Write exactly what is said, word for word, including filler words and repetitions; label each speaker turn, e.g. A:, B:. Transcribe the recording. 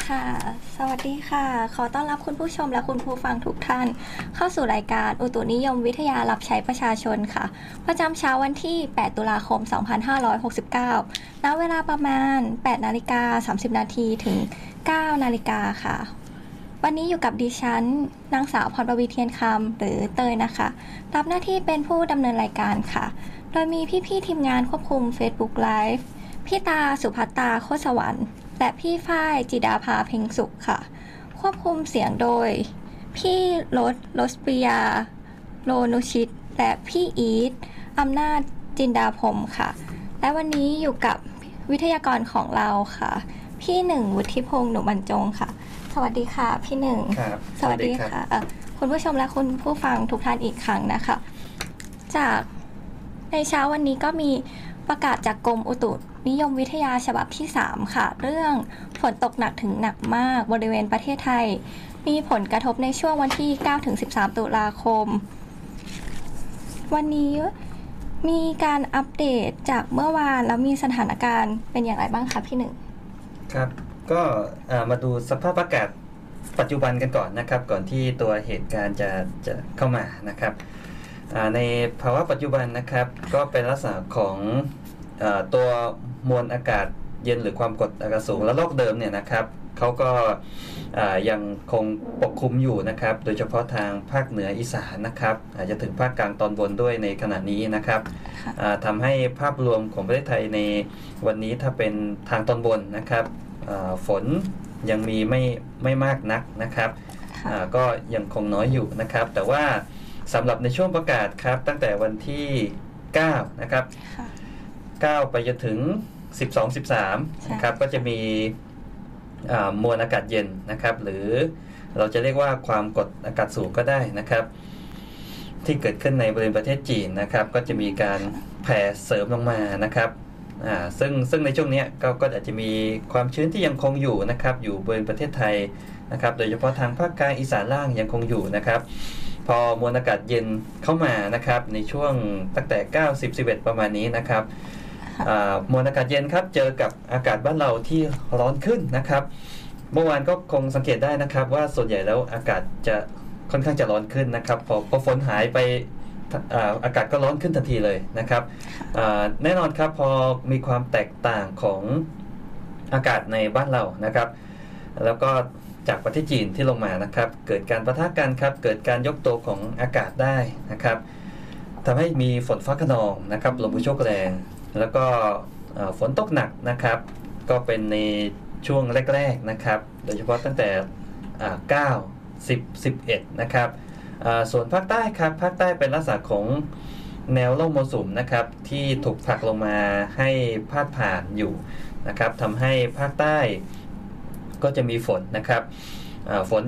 A: ค่ะสวัสดีค่ะขอต้อนรับคุณผู้ชมและคุณผู้ฟังทุกท่านเข้าสู่รายการอุตุนิยมวิทยารับใช้ประชาชนค่ะประจำเช้าวันที่แปดตุลาคมสองพันห้าร้อยหกสิบเก้าณเวลาประมาณแปดนาฬิกาสามสิบนาทีถึงเก้านาฬิกาค่ะวันนี้อยู่กับดิฉันนางสาวพรประวีเทียนคำหรือเตยนะคะรับหน้าที่เป็นผู้ดำเนินรายการค่ะโดยมีพี่ๆทีมงานควบคุม Facebook Live พี่ตาสุภัตตาโคตรสวรรค์และพี่ฝ้ายจิดาภาเพ็งสุขค่ะควบคุมเสียงโดยพี่รถรสปริยาโลนุชิตและพี่อีทอำนาจจินดาพรหมค่ะและวันนี้อยู่กับวิทยากรของเราค่ะพี่หนึ่งวุฒิพงษ์หนุบรรจงค่ะสวัสดีค่ะพี่หนึ่ง
B: ครับ
A: สวัสดีค่ะคุณผู้ชมและคุณผู้ฟังทุกท่านอีกครั้งนะคะจากในเช้าวันนี้ก็มีประกาศจากกรมอุตุนิยมวิทยาฉบับที่สามค่ะเรื่องฝนตกหนักถึงหนักมากบริเวณประเทศไทยมีผลกระทบในช่วงวันที่เก้าถึงสิบสามตุลาคมวันนี้มีการอัปเดตจากเมื่อวานแล้วมีสถานการณ์เป็นอย่างไรบ้างคะพี่หนึ่ง
B: ครับก็มาดูสภาพอากาศปัจจุบันกันก่อนนะครับก่อนที่ตัวเหตุการณ์จะจะเข้ามานะครับในภาวะปัจจุบันนะครับก็เป็นลักษณะของตัวมวลอากาศเย็นหรือความกดอากาศสูงและโลกเดิมเนี่ยนะครับเขาก็ยังคงปกคลุมอยู่นะครับโดยเฉพาะทางภาคเหนืออีสานนะครับอาจจะถึงภาคกลางตอนบนด้วยในขณะนี้นะครับทำให้ภาพรวมของประเทศไทยในวันนี้ถ้าเป็นทางตอนบนนะครับฝนยังมีไม่ไม่มากนักนะครับก็ยังคงน้อยอยู่นะครับแต่ว่าสำหรับในช่วงประกาศครับตั้งแต่วันที่เก้านะครับเก้าไปจนถึงสิบสอง สิบสามนะครับก็จะมีมวลอากาศเย็นนะครับหรือเราจะเรียกว่าความกดอากาศสูงก็ได้นะครับที่เกิดขึ้นในบริเวณประเทศจีนนะครับก็จะมีการแผ่เสริมลงมานะครับอ่าซึ่งซึ่งในช่วงนี้ก็ก็อาจจะมีความชื้นที่ยังคงอยู่นะครับอยู่บริเวณประเทศไทยนะครับโดยเฉพาะทางภาคกลางอีสานล่างยังคงอยู่นะครับพอมวลอากาศเย็นเข้ามานะครับในช่วงตั้งแต่เก้า สิบ สิบเอ็ดประมาณนี้นะครับมวลอากาศเย็นครับเจอกับอากาศบ้านเราที่ร้อนขึ้นนะครับเมื่อวานก็คงสังเกตได้นะครับว่าส่วนใหญ่แล้วอากาศจะค่อนข้างจะร้อนขึ้นนะครับพอพอฝนหายไปอากาศก็ร้อนขึ้นทันทีเลยนะครับแน่นอนครับพอมีความแตกต่างของอากาศในบ้านเรานะครับแล้วก็จากประเทศจีนที่ลงมานะครับเกิดการปะทะกันครับเกิดการยกตัวของอากาศได้นะครับทำให้มีฝนฟ้าคะนองนะครับลมกระโชกแรงแล้วก็ฝนตกหนักนะครับก็เป็นในช่วงแรกๆนะครับโดยเฉพาะตั้งแต่เก้า สิบ สิบเอ็ดนะครับส่วนภาคใต้ครับภาคใต้เป็นลักษณะของแนวร่องมรสุมนะครับที่ถูกผลักลงมาให้พาดผ่านอยู่นะครับทำให้ภาคใต้ก็จะมีฝนนะครับฝน